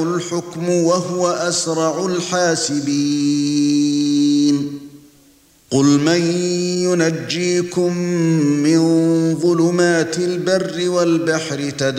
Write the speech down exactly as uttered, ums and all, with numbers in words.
الحكم وهو أسرع الحاسبين قل من ينجيكم من ظلمات البر والبحر